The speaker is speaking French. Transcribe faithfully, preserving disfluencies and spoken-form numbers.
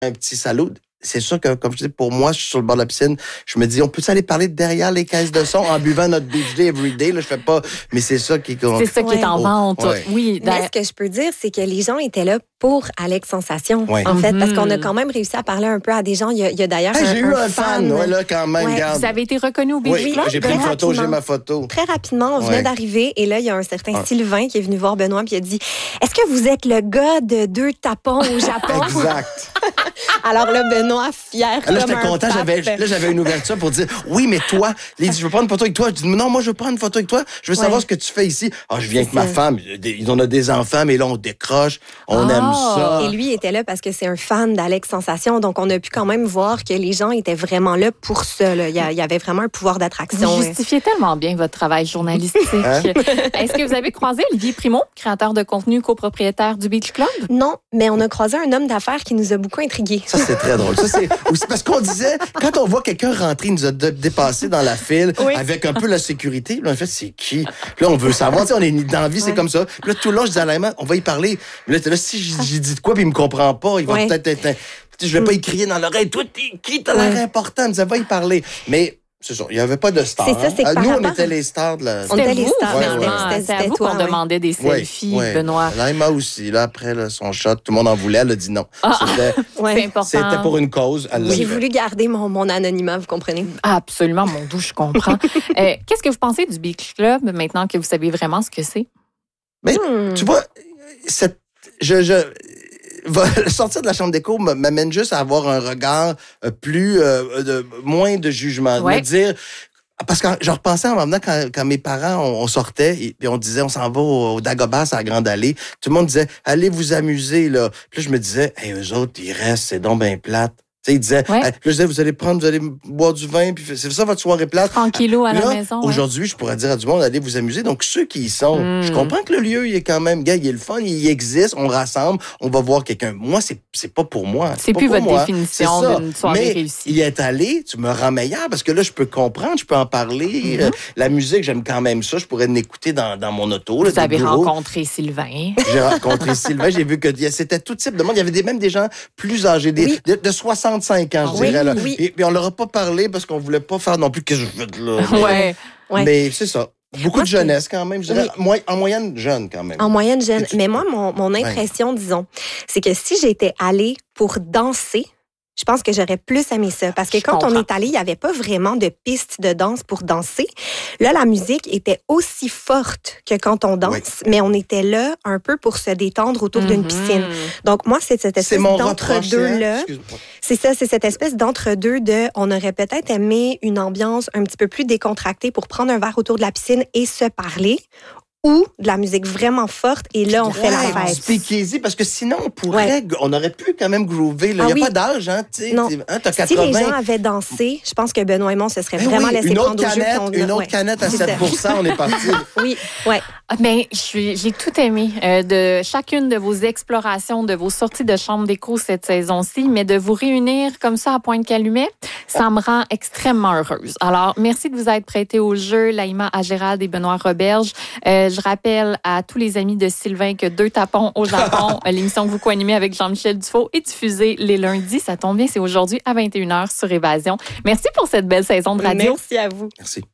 un petit salut. C'est sûr que, comme je dis, pour moi, je suis sur le bord de la piscine. Je me dis, on peut aller parler derrière les caisses de son en buvant notre beach day every day. Là, je fais pas, mais c'est ça qui est. C'est ça qui est en vente. Ouais. Oui. Mais ce que je peux dire, c'est que les gens étaient là pour Alex Sensation, ouais. en fait, mm-hmm. parce qu'on a quand même réussi à parler un peu à des gens. Il y a, il y a d'ailleurs hey, un, j'ai eu un, un fan, fan. ouais, là, quand même. Ouais. Vous avez été reconnu au Beach oui, Club? j'ai pris une photo, rapidement. j'ai ma photo. Très rapidement, on venait ouais. d'arriver et là, il y a un certain ah. Sylvain qui est venu voir Benoît puis il a dit « Est-ce que vous êtes le gars de deux tapons au Japon? » Exact. Alors là, Benoît, fier Là, comme j'étais un content, j'avais, là, j'avais une ouverture pour dire « Oui, mais toi, il dit, je veux prendre une photo avec toi. » Je dis « Non, moi, je veux prendre une photo avec toi. Je veux ouais. savoir ce que tu fais ici. » Ah, je viens c'est avec ça. ma femme. Ils ont des enfants, mais là, on décroche. On ah. aime ça. Et lui était là parce que c'est un fan d'Alex Sensation. Donc, on a pu quand même voir que les gens étaient vraiment là pour ça. Là. Il y avait vraiment un pouvoir d'attraction. Vous justifiez tellement bien votre travail journalistique. Hein? Est-ce que vous avez croisé Olivier Primo, créateur de contenu, copropriétaire du Beach Club? Non, mais on a croisé un homme d'affaires qui nous a beaucoup intrigués. Ça, c'est très drôle. Ça, c'est aussi parce qu'on disait, quand on voit quelqu'un rentrer, il nous a dépassé dans la file oui. avec un peu la sécurité. Puis là, en fait, c'est qui? Puis là, on veut savoir. On est dans la vie, ouais. c'est comme ça. Puis là, tout le long, je disais à Laïma, on va y parler. Mais là, là si j'ai dit de quoi, puis il me comprend pas, il va ouais. peut-être être. Je vais pas y crier dans l'oreille. Toi, t'es qui? T'as l'air ouais. important. Il va y parler. Mais. C'est ça, il n'y avait pas de stars. C'est ça, c'est hein? Nous, on rapport... était les stars de la... On était les stars, ouais, mais ouais. c'était, c'était à vous toi, qu'on ouais. demandait des selfies, ouais, ouais. Benoît. Laïma aussi, là, après là, son shot, tout le monde en voulait, elle a dit non. Ah, c'était, ouais. c'est important. C'était pour une cause. Elle J'ai voulu garder mon, mon anonymat, vous comprenez? Ah, absolument, mon doux, je comprends. euh, qu'est-ce que vous pensez du Beach Club, maintenant que vous savez vraiment ce que c'est? Mais, hmm. tu vois, cette... je... je... sortir de la chambre d'écho m'amène juste à avoir un regard plus, euh, de, moins de jugement. Ouais. Me dire, parce que je repensais en même temps quand, quand mes parents, on, on sortait et puis on disait, on s'en va au, au Dagobah, à la Grande Allée. Tout le monde disait, allez vous amuser, là. Puis là, je me disais, hey, eux autres, ils restent, c'est donc bien plate. Tu sais, il disait, ouais. hey, je disais, vous allez prendre, vous allez boire du vin, puis c'est ça votre soirée plate. Tranquillou à là, la maison. Aujourd'hui, ouais. je pourrais dire à du monde, allez vous amuser. Donc, ceux qui y sont, mm. je comprends que le lieu, il est quand même, gars, il est le fun, il existe, on rassemble, on va voir quelqu'un. Moi, c'est, c'est pas pour moi. C'est, c'est plus votre moi. définition d'une soirée Mais réussie. Y être allé, tu me rends meilleur parce que là, je peux comprendre, je peux en parler. Mm-hmm. Euh, la musique, j'aime quand même ça. Je pourrais l'écouter dans, dans mon auto. Vous là, avez rencontré Sylvain. J'ai rencontré Sylvain. J'ai vu que c'était tout type de monde. Il y avait des, même des gens plus âgés, des, oui. de, de soixante-cinq ans, je oui. dirais. Là. Oui. Et puis on leur a pas parlé parce qu'on voulait pas faire non plus qu'est-ce que je fais de là. Mais, ouais. ouais. mais c'est ça. Beaucoup moi, de jeunesse quand même. Je dirais, oui. En moyenne jeune quand même. En moyenne jeune. Mais moi, mon, mon impression, ouais. disons, c'est que si j'étais allée pour danser, je pense que j'aurais plus aimé ça. Parce que je quand comprends. on est allé, il n'y avait pas vraiment de piste de danse pour danser. Là, la musique était aussi forte que quand on danse, oui. mais on était là un peu pour se détendre autour mm-hmm. d'une piscine. Donc, moi, c'est cette espèce c'est d'entre-deux-là. C'est ça, c'est cette espèce d'entre-deux de on aurait peut-être aimé une ambiance un petit peu plus décontractée pour prendre un verre autour de la piscine et se parler. Ou de la musique vraiment forte, et là, on ouais, fait la fête. Speakeasy, parce que sinon, on pourrait, ouais. on aurait pu quand même groover. Il n'y ah a oui. pas d'âge, hein, tu sais. Non. Hein, t'as si quatre-vingts. Les gens avaient dansé, je pense que Benoît et moi, se serait ben vraiment oui, laissé prendre canette, au jeu. Une autre ouais. canette à sept pour cent, on est parti. Oui, ouais. Mais je suis, j'ai tout aimé euh, de chacune de vos explorations, de vos sorties de chambre d'écho cette saison-ci, mais de vous réunir comme ça à Pointe-Calumet, ça me rend extrêmement heureuse. Alors, merci de vous être prêtés au jeu, Laïma Agérald et Benoît Roberge. Euh, je rappelle à tous les amis de Sylvain que Deux tapons au Japon, l'émission que vous co-animez avec Jean-Michel Dufault, est diffusée les lundis. Ça tombe bien, c'est aujourd'hui à vingt et une heures sur Évasion. Merci pour cette belle saison de radio. Merci à vous. Merci.